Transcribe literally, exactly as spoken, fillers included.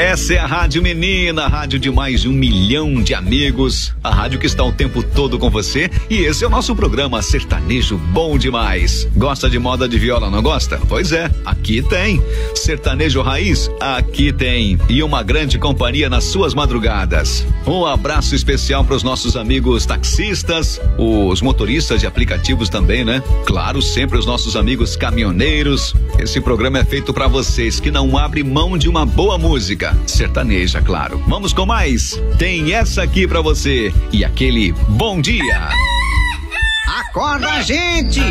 Essa é a Rádio Menina, a rádio de mais de um milhão de amigos, a rádio que está o tempo todo com você, e esse é o nosso programa Sertanejo Bom Demais. Gosta de moda de viola, não gosta? Pois é, aqui tem. Sertanejo Raiz, aqui tem. E uma grande companhia nas suas madrugadas. Um abraço especial para os nossos amigos taxistas, os motoristas de aplicativos também, né? Claro, sempre os nossos amigos caminhoneiros. Esse programa é feito para vocês que não abrem mão de uma boa música. Sertaneja, claro. Vamos com mais? Tem essa aqui pra você e aquele bom dia. Acorda, gente!